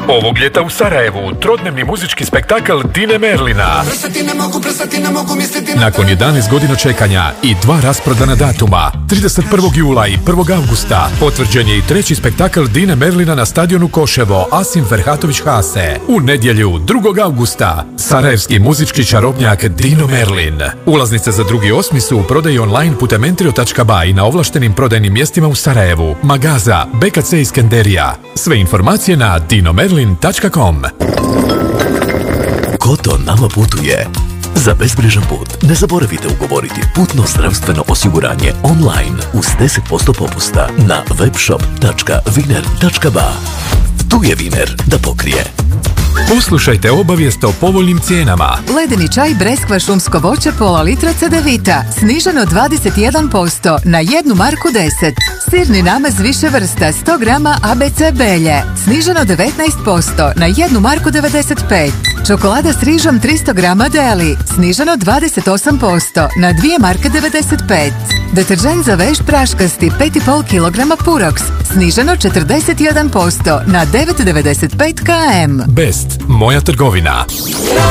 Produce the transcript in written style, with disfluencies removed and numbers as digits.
Ovog ljeta u Sarajevu trodnevni muzički spektakl Dine Merlina. Nakon 11 godina čekanja i 2 rasprodana datuma, 31. jula i 1. avgusta, potvrđen je i 3. spektakl Dine Merlina na stadionu Koševo Asim Ferhatović Hase. U nedjelju 2. avgusta, sarajevski muzički čarobnjak Dino Merlin. Ulaznice za 2.8. su u prodaji online putem entrio.ba i na ovlaštenim prodajnim mjestima u Sarajevu, Magaza, BKC Iskenderija. Sve informacije na dinomerlin.com. Koto nama putuje. Za bezbrižan put ne zaboravite ugovoriti putno zdravstveno osiguranje online uz 10% popusta na webshop.viner.ba. Tu je Viner da pokrije. Poslušajte obavijest o povoljnim cijenama. Ledeni čaj breskva šumsko voće pola litra Cedevita, sniženo 21% na 1 marku 10. Sirni namaz više vrsta 100 grama ABC belje, sniženo 19% na 1 marku 95. Čokolada s rižom 300 grama Deli, sniženo 28% na 2 marke 95. Deterđent za veš praškasti 5,5 kg Purox, sniženo 41% na 9,95 km. Best, moja trgovina.